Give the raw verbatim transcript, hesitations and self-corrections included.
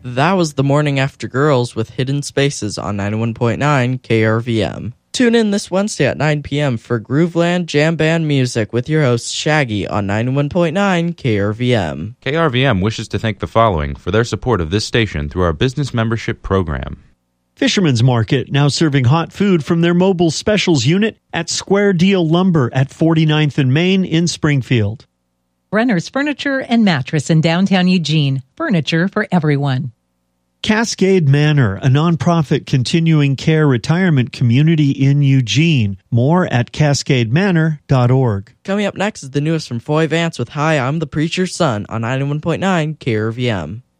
That was The Morning After Girls with Hidden Spaces on ninety-one point nine K R V M. Tune in this Wednesday at nine p.m. for Grooveland Jam Band Music with your host Shaggy on ninety-one point nine K R V M. K R V M wishes to thank the following for their support of this station through our business membership program. Fisherman's Market, now serving hot food from their mobile specials unit at Square Deal Lumber at forty-ninth and Main in Springfield. Brenner's Furniture and Mattress in downtown Eugene. Furniture for everyone. Cascade Manor, a nonprofit continuing care retirement community in Eugene. More at cascade manor dot org. Coming up next is the newest from Foy Vance with Hi, I'm the Preacher's Son on ninety-one point nine K R V M.